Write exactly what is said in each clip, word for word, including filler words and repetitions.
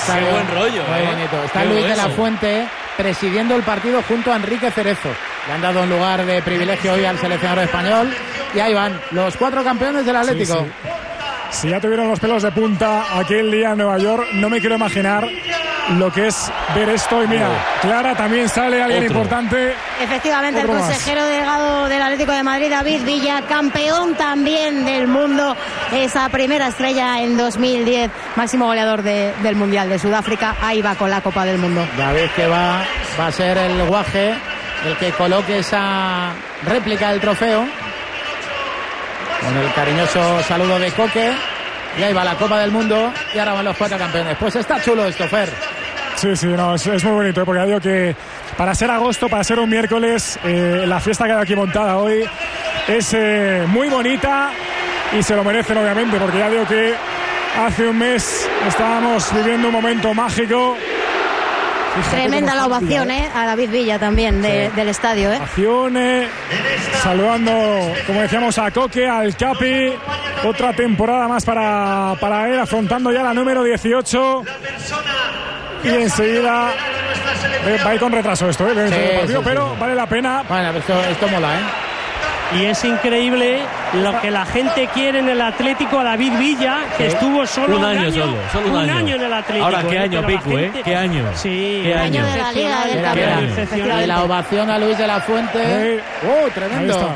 estadio. Qué buen rollo. Muy ¿eh? bonito. Está Qué Luis bueno. de la Fuente presidiendo el partido junto a Enrique Cerezo. Le han dado un lugar de privilegio hoy al seleccionador español. Y ahí van, los cuatro campeones del Atlético. Sí, sí. Si ya tuvieron los pelos de punta aquel día en Nueva York, no me quiero imaginar lo que es ver esto. Y mira, Clara, también sale alguien Otro. importante. Efectivamente, el Otro más. consejero delegado del Atlético de Madrid, David Villa, campeón también del mundo, esa primera estrella en dos mil diez, máximo goleador de, del Mundial de Sudáfrica. Ahí va con la Copa del Mundo. Ya veis que va, va a ser el Guaje el que coloque esa réplica del trofeo. Con el cariñoso saludo de Coque. Y ahí va la Copa del Mundo. Y ahora van los cuatro campeones. Pues está chulo esto, Fer. Sí, sí, no, es, es muy bonito, ¿eh? Porque ya digo que para ser agosto, para ser un miércoles, eh, la fiesta que hay aquí montada hoy es eh, muy bonita y se lo merecen, obviamente, porque ya digo que hace un mes estábamos viviendo un momento mágico. Fíjate Tremenda cómo la está ovación, pillado. ¿eh? A David Villa también, de, Sí. del estadio, ¿eh? Ovación, eh, saludando, como decíamos, a Coque, al Capi. Otra temporada más para, para él, afrontando ya la número dieciocho. Y enseguida eh, va a ir con retraso esto, ¿eh? Sí, el partido, sí, pero sí. vale la pena. Bueno, esto, esto mola, ¿eh? Y es increíble lo que la gente quiere en el Atlético a David Villa, que Sí. estuvo solo Un un año solo, solo un año. en el Atlético. Ahora, ¿qué ¿eh? año, Pero la Picu, eh? gente- ¿Qué año? Sí, ¿Qué un año? de la Liga del Mira, Campeón. mira. Excepcional. Y la ovación a Luis de la Fuente. Sí. ¡Oh, Ahí tremendo! está.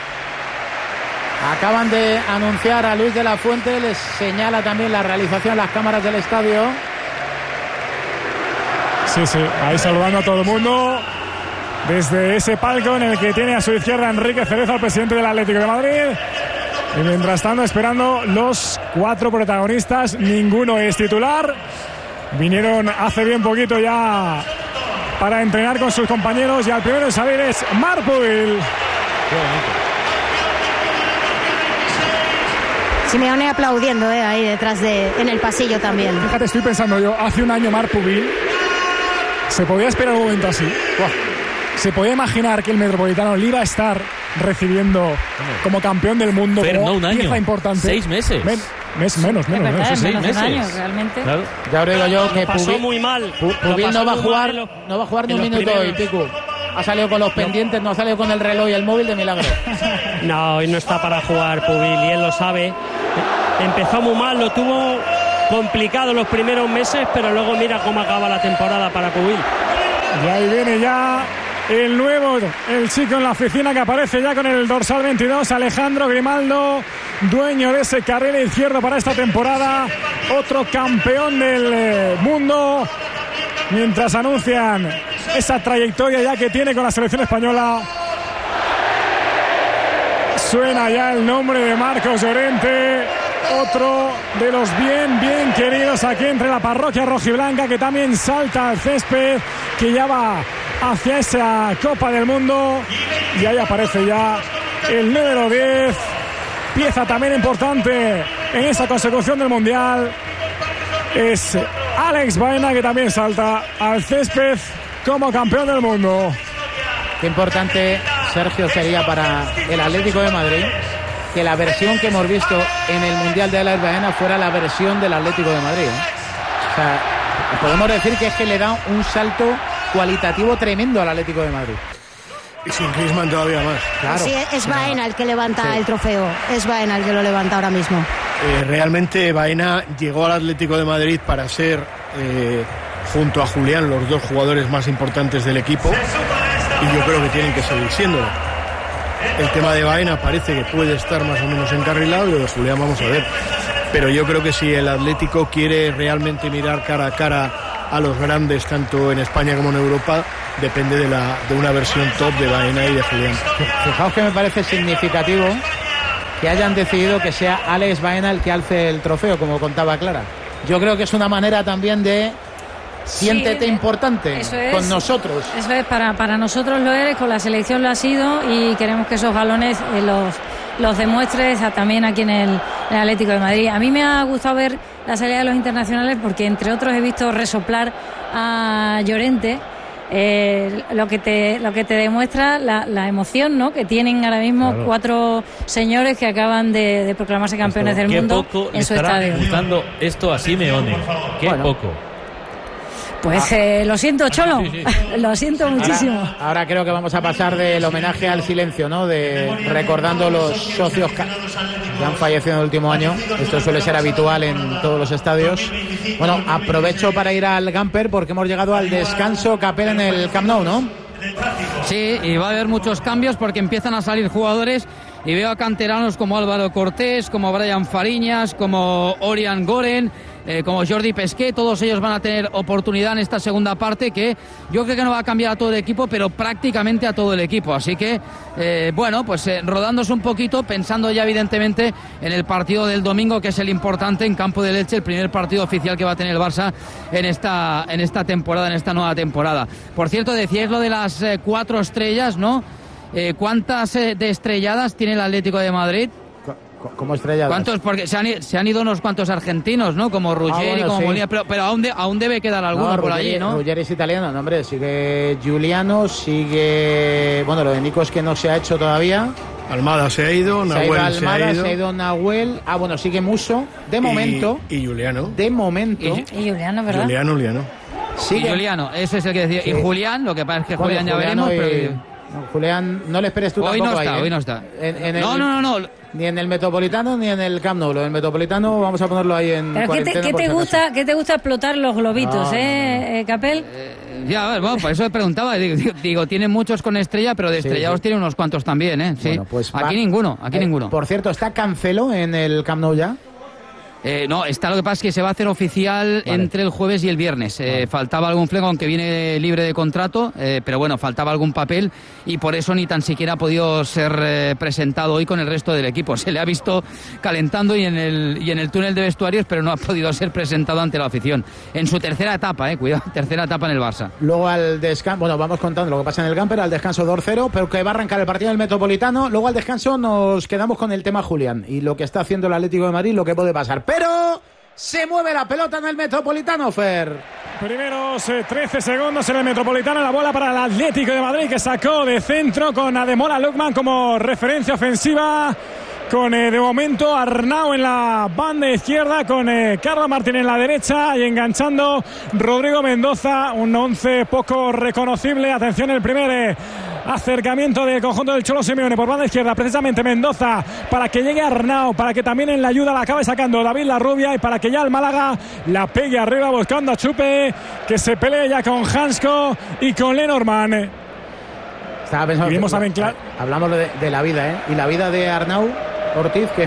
Acaban de anunciar a Luis de la Fuente. Les señala también la realización las cámaras del estadio. Sí, sí, ahí saludando a todo el mundo desde ese palco en el que tiene a su izquierda Enrique Cerezo, el presidente del Atlético de Madrid. Y mientras tanto, esperando los cuatro protagonistas, ninguno es titular. Vinieron hace bien poquito ya para entrenar con sus compañeros y al primero en salir es Marc Pubil. Simeone aplaudiendo, ¿eh? Ahí detrás de, en el pasillo también. Fíjate, estoy pensando yo, hace un año Marc Pubil se podía esperar un momento así. Buah. Se podía imaginar que el Metropolitano le iba a estar recibiendo como campeón del mundo, Fer, como no un año, pieza importante. seis meses. Men- mes, menos, Es menos, verdad, menos, es sí, sí. menos de un meses. año, realmente. Claro. Ya os digo yo que pasó Pubil, muy mal. Pu- Lo Pubil pasó no va a muy jugar, mal en los- no va a jugar ni en un los minuto hoy, primeros. Picu. Ha salido con los pendientes, no ha salido con el reloj y el móvil de milagro. No, hoy no está para jugar Pubil y él lo sabe. Empezó muy mal, lo tuvo complicado los primeros meses, pero luego mira cómo acaba la temporada para Pubil. Y ahí viene ya el nuevo, el chico en la oficina que aparece ya con el dorsal veintidós, Alejandro Grimaldo, dueño de ese carril izquierdo para esta temporada, otro campeón del eh, mundo, mientras anuncian esa trayectoria ya que tiene con la selección española. Suena ya el nombre de Marcos Llorente, otro de los bien, bien queridos aquí entre la parroquia rojiblanca, que también salta al césped, que ya va hacia esa Copa del Mundo. Y ahí aparece ya el número diez, pieza también importante en esa consecución del Mundial. Es Alex Baena, que también salta al césped como campeón del mundo. Qué importante, Sergio, sería para el Atlético de Madrid que la versión que hemos visto en el Mundial de Alex Baena fuera la versión del Atlético de Madrid, ¿eh? O sea, podemos decir que es que le da un salto cualitativo tremendo al Atlético de Madrid. Y sin Griezmann todavía más. Claro. Sí, es Baena el que levanta Sí. el trofeo. Es Baena el que lo levanta ahora mismo. Eh, realmente Baena llegó al Atlético de Madrid para ser, eh, junto a Julián, los dos jugadores más importantes del equipo. Y yo creo que tienen que seguir siéndolo. El tema de Baena parece que puede estar más o menos encarrilado y lo de Julián vamos a ver. Pero yo creo que si el Atlético quiere realmente mirar cara a cara a los grandes, tanto en España como en Europa, depende de, la, de una versión top de Baena y de Julián. Fijaos que me parece significativo que hayan decidido que sea Alex Baena el que alce el trofeo, como contaba Clara. Yo creo que es una manera también de siéntete Sí, importante eso es. con nosotros. Eso es, para, para nosotros lo eres, con la selección lo ha sido y queremos que esos galones eh, los, los demuestres a- también aquí en el, en el Atlético de Madrid. A mí me ha gustado ver la salida de los internacionales porque entre otros he visto resoplar a Llorente, eh, lo que te lo que te demuestra la, la emoción, ¿no?, que tienen ahora mismo Claro. cuatro señores que acaban de, de proclamarse campeones del Qué mundo poco le en su estará estadio. gustando esto a Simeone. Qué Bueno. poco. Pues eh, lo siento, Cholo, sí, sí, sí. Lo siento muchísimo. Ahora, ahora creo que vamos a pasar del homenaje al silencio, ¿no? De recordando los socios que han fallecido en el último año. Esto suele ser habitual en todos los estadios. Bueno, aprovecho para ir al Gamper porque hemos llegado al descanso, Capel, en el Camp Nou, ¿no? Sí, y va a haber muchos cambios porque empiezan a salir jugadores y veo a canteranos como Álvaro Cortés, como Brian Fariñas, como Orián Goren, eh, como Jordi Pesqué. Todos ellos van a tener oportunidad en esta segunda parte, que yo creo que no va a cambiar a todo el equipo, pero prácticamente a todo el equipo. Así que, eh, bueno, pues eh, rodándose un poquito, pensando ya evidentemente en el partido del domingo, que es el importante en Campo de Leche, el primer partido oficial que va a tener el Barça en esta, en esta temporada, en esta nueva temporada. Por cierto, decíais lo de las eh, cuatro estrellas, ¿no? Eh, ¿Cuántas eh, de estrelladas tiene el Atlético de Madrid? ¿Cómo estrelladas? ¿Cuántos? Porque se han, se han ido unos cuantos argentinos, ¿no? Como Ruggeri, ah, bueno, como sí. Molina, pero, pero aún, de, aún debe quedar alguno no, por Ruggeri, allí, ¿no? Ruggeri es italiano, no, hombre, sigue Giuliano, sigue... Bueno, lo de Nico es que no se ha hecho todavía. Almada se ha ido, Nahuel se ha ido. Almada, se ha ido, se ha ido Nahuel. Ah, bueno, sigue Musso, de momento. Y, y Giuliano. De momento. Y, y Giuliano, ¿verdad? Giuliano, Giuliano. Sigue. Y Giuliano, eso es el que decía. Sí. Y Julián, lo que pasa es que Julián ya veremos, y... pero... No, Julián, no le esperes tú hoy tampoco no está, ahí, ¿eh? Hoy no está. En, en el, no, no, no, no. Ni en el Metropolitano ni en el Camp Nou. En el Metropolitano vamos a ponerlo ahí en Pero cuarentena. ¿qué te, qué te gusta, ¿qué te gusta explotar los globitos, no, eh, no, no. eh, Capel? Eh, ya, a ver, bueno, por eso me preguntaba. Digo, digo, tiene muchos con estrella, pero de estrellados sí, sí. tiene unos cuantos también, ¿eh? Sí. Bueno, pues aquí va, ninguno, aquí eh, ninguno. Por cierto, ¿está Cancelo en el Camp Nou ya? Eh, no, está, lo que pasa es que se va a hacer oficial vale. entre el jueves y el viernes. Eh, vale. Faltaba algún fleco, aunque viene libre de contrato, eh, pero bueno, faltaba algún papel y por eso ni tan siquiera ha podido ser eh, presentado hoy con el resto del equipo. Se le ha visto calentando y en el y en el túnel de vestuarios, pero no ha podido ser presentado ante la afición. En su tercera etapa, eh, cuidado, tercera etapa en el Barça. Luego al descanso, bueno, vamos contando lo que pasa en el Gamper, al descanso dos cero, pero que va a arrancar el partido del Metropolitano. Luego al descanso nos quedamos con el tema Julián y lo que está haciendo el Atlético de Madrid, lo que puede pasar. Pero se mueve la pelota en el Metropolitano, Fer. Primeros eh, trece segundos en el Metropolitano, la bola para el Atlético de Madrid, que sacó de centro con Ademola Lookman como referencia ofensiva, con eh, de momento Arnau en la banda izquierda, con eh, Carlos Martín en la derecha y enganchando Rodrigo Mendoza, un once poco reconocible. Atención, el primer eh, acercamiento del conjunto del Cholo Simeone por banda izquierda, precisamente Mendoza, para que llegue Arnau, para que también en la ayuda la acabe sacando David Larrubia y para que ya el Málaga la pegue arriba buscando a Chupe, que se pelee ya con Hansko y con Lenormand. Estaba pensando que, también, claro, hablamos de, de la vida, ¿eh? Y la vida de Arnau Ortiz, que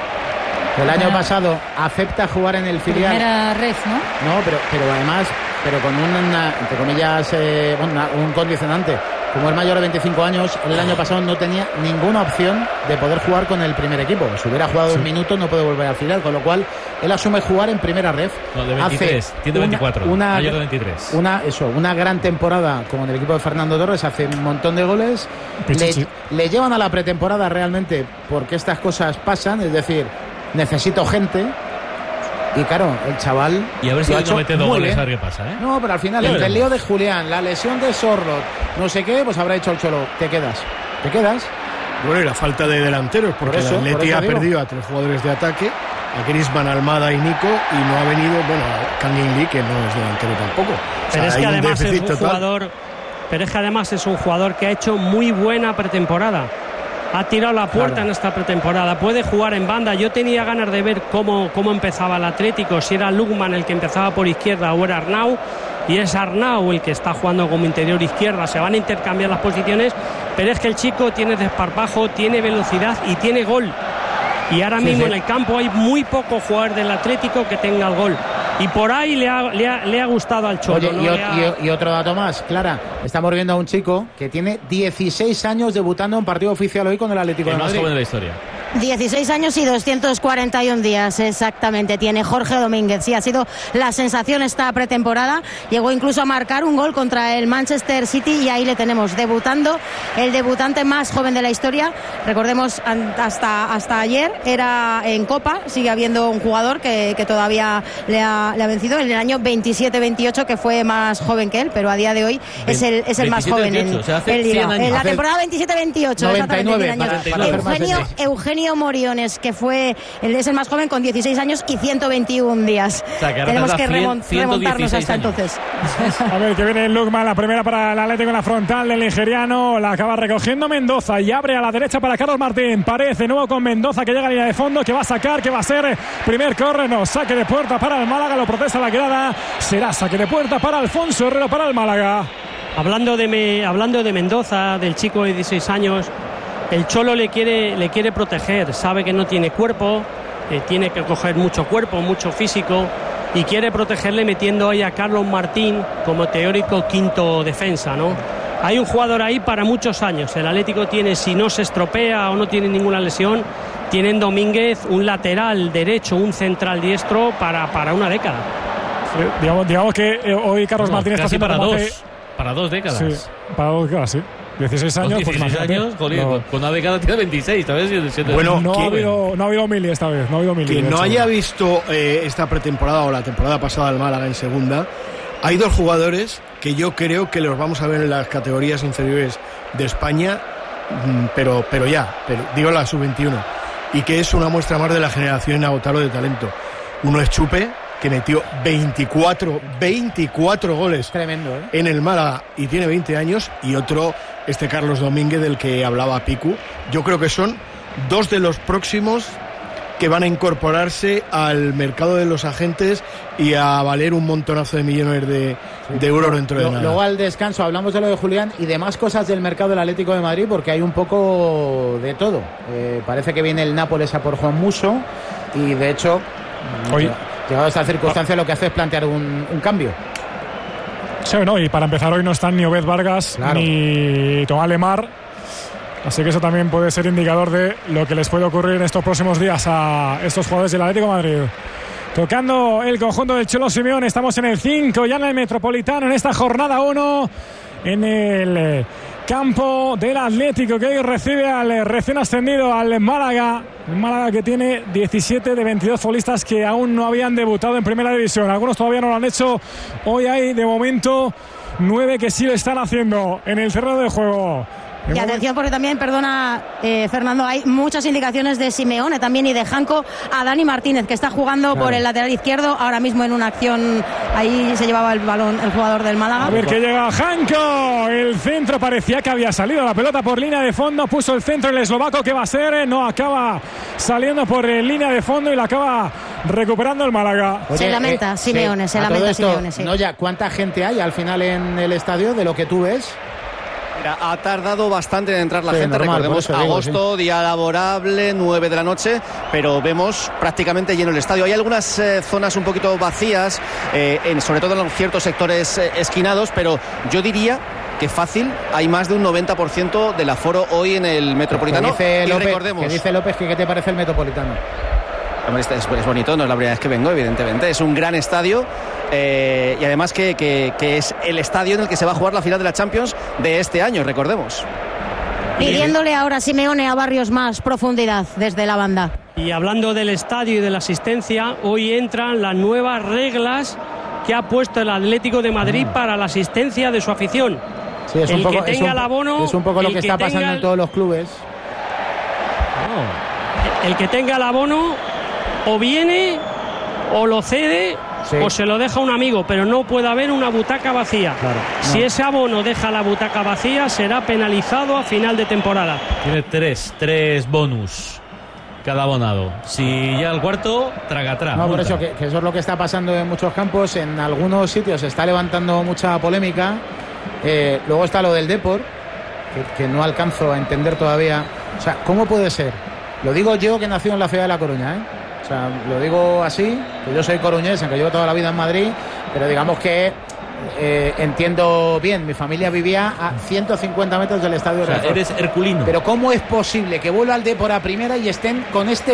el año ah. pasado acepta jugar en el filial. Primera ref, ¿no? No, pero, pero además, pero con una, entre comillas, eh, una, un condicionante. Como es mayor de veinticinco años, el año pasado no tenía ninguna opción de poder jugar con el primer equipo. Si hubiera jugado sí. un minuto no puede volver al filial, con lo cual él asume jugar en primera ref. No, de veintitrés, hace tiene veinticuatro, una, mayor de veintitrés. Una, eso, una gran temporada como en el equipo de Fernando Torres, hace un montón de goles. Le, le llevan a la pretemporada realmente porque estas cosas pasan, es decir, necesito gente. Y claro, el chaval. Y a ver si no mete dos goles, a ver qué pasa, ¿eh? No, pero al final, entre el lío de Julián, la lesión de Sorlot, no sé qué, pues habrá dicho el Cholo, te quedas. ¿Te quedas? Bueno, y la falta de delanteros, porque por eso, el Atleti ha digo. perdido a tres jugadores de ataque, a Griezmann, Almada y Nico, y no ha venido, bueno, Kangin Lee, que no es delantero tampoco. O sea, pero es que además es un total. jugador. Pero es que además es un jugador que ha hecho muy buena pretemporada. Ha tirado la puerta claro. en esta pretemporada, puede jugar en banda. Yo tenía ganas de ver cómo, cómo empezaba el Atlético, si era Lookman el que empezaba por izquierda o era Arnau, y es Arnau el que está jugando como interior izquierda. Se van a intercambiar las posiciones, pero es que el chico tiene desparpajo, tiene velocidad y tiene gol. Y ahora sí, mismo sí. en el campo hay muy pocos jugadores del Atlético que tengan gol. Y por ahí le ha, le ha, le ha gustado al Cholo. Oye, ¿no? y, o, ha... y, y otro dato más, Clara. Estamos viendo a un chico que tiene dieciséis años debutando en partido oficial hoy con el Atlético de Madrid. El más joven de la historia. dieciséis años y doscientos cuarenta y un días exactamente tiene Jorge Domínguez. Sí, ha sido la sensación esta pretemporada. Llegó incluso a marcar un gol contra el Manchester City y ahí le tenemos debutando, el debutante más joven de la historia. Recordemos, hasta, hasta ayer era en Copa, sigue habiendo un jugador que, que todavía le ha, le ha vencido en el año veintisiete veintiocho, que fue más joven que él, pero a día de hoy es el, es el más joven en, o sea, en Liga. En la temporada veintisiete veintiocho, noventa y nueve, Eugenio, Eugenio Antonio Moriones, que fue el, es el más joven con dieciséis años y ciento veintiún días. O sea, que tenemos que remont, remontarnos hasta años. entonces. A ver, que viene Lukman, la primera para el Atlético en la frontal del nigeriano, la acaba recogiendo Mendoza y abre a la derecha para Carlos Martín. Parece nuevo con Mendoza, que llega a línea de fondo, que va a sacar, que va a ser primer córner, no, saque de puerta para el Málaga, lo protesta la grada, será saque de puerta para Alfonso Herrero para el Málaga. Hablando de, me, hablando de Mendoza, del chico de dieciséis años, el Cholo le quiere, le quiere proteger, sabe que no tiene cuerpo, eh, tiene que coger mucho cuerpo, mucho físico, y quiere protegerle metiendo ahí a Carlos Martín como teórico quinto defensa, ¿no? Hay un jugador ahí para muchos años. El Atlético tiene, si no se estropea o no tiene ninguna lesión, tiene en Domínguez un lateral derecho, un central diestro para, para una década. Sí, digamos, digamos que eh, hoy Carlos no, Martín está casi para dos, hace... para dos décadas. Sí, para dos décadas, sí. dieciséis años, dieciséis pues años, joder, no. con una década tiene veintiséis, ¿sabes? Bueno, no ha, habido, no ha habido mili esta vez, no ha habido mili. Quien no haya visto eh, esta pretemporada o la temporada pasada al Málaga en segunda, hay dos jugadores que yo creo que los vamos a ver en las categorías inferiores de España, pero, pero ya, pero digo la sub veintiuno, y que es una muestra más de la generación inagotable de talento. Uno es Chupe, que metió veinticuatro, veinticuatro goles. Tremendo, ¿eh? En el Málaga y tiene veinte años, y otro, este Carlos Domínguez del que hablaba Picu. Yo creo que son dos de los próximos que van a incorporarse al mercado de los agentes y a valer un montonazo de millones de, sí, de euros dentro de nada. Luego al descanso hablamos de lo de Julián y de más cosas del mercado del Atlético de Madrid, porque hay un poco de todo. Eh, parece que viene el Nápoles a por Juan Musso y de hecho, hoy, llegado a esta circunstancia, lo que hace es plantear un, un cambio. Sí, no, y para empezar hoy no están ni Obed Vargas, claro, ni Tomás Lemar. Así que eso también puede ser indicador de lo que les puede ocurrir en estos próximos días a estos jugadores del Atlético de Madrid. Tocando el conjunto del Cholo Simeone, estamos en el cinco, ya en el Metropolitano, en esta jornada uno, en el campo del Atlético, que hoy recibe al recién ascendido, al Málaga. El Málaga que tiene diecisiete de veintidós futbolistas que aún no habían debutado en Primera División. Algunos todavía no lo han hecho. Hoy hay, de momento, nueve que sí lo están haciendo en el terreno de juego. Y atención, porque también, perdona eh, Fernando, hay muchas indicaciones de Simeone también y de Janko a Dani Martínez, que está jugando claro. por el lateral izquierdo, ahora mismo en una acción, ahí se llevaba el balón el jugador del Málaga. A ver que llega Janko, el centro parecía que había salido la pelota por línea de fondo, puso el centro el eslovaco, que va a ser, no acaba saliendo por línea de fondo y la acaba recuperando el Málaga. Oye, se lamenta eh, Simeone, sí, se lamenta esto, Simeone, sí. No, ya, ¿cuánta gente hay al final en el estadio de lo que tú ves? Mira, ha tardado bastante en entrar la sí, gente, normal, recordemos digo, agosto, sí. día laborable, nueve de la noche, pero vemos prácticamente lleno el estadio. Hay algunas eh, zonas un poquito vacías, eh, en, sobre todo en ciertos sectores eh, esquinados, pero yo diría que fácil, hay más de un noventa por ciento del aforo hoy en el Metropolitano. Que dice López, y recordemos, que dice López que ¿qué te parece el Metropolitano? Hombre, es, es bonito, no es la primera vez que vengo, evidentemente, es un gran estadio. Eh, y además que, que, que es el estadio en el que se va a jugar la final de la Champions de este año, recordemos. Pidiéndole ahora Simeone a Barrios más profundidad desde la banda. Y hablando del estadio y de la asistencia, hoy entran las nuevas reglas que ha puesto el Atlético de Madrid mm. para la asistencia de su afición. Sí, es el un poco, que tenga es un, el abono, es un poco lo que, que está pasando tenga, en todos los clubes. Oh. El que tenga el abono o viene o lo cede, sí, o se lo deja un amigo, pero no puede haber una butaca vacía. Claro, no. Si ese abono deja la butaca vacía, será penalizado a final de temporada. Tiene tres, tres bonus cada abonado. Si ya el cuarto, traga atrás. No, por eso que, que eso es lo que está pasando en muchos campos. En algunos sitios se está levantando mucha polémica. Eh, luego está lo del Depor, que, que no alcanzo a entender todavía. O sea, ¿cómo puede ser? Lo digo yo, que nací en la ciudad de La Coruña, ¿eh? O sea, lo digo así, que yo soy coruñés, aunque llevo toda la vida en Madrid, pero digamos que eh, entiendo bien, mi familia vivía a ciento cincuenta metros del estadio. O sea, eres herculino. Pero ¿cómo es posible que vuelva al Depor a primera y estén con este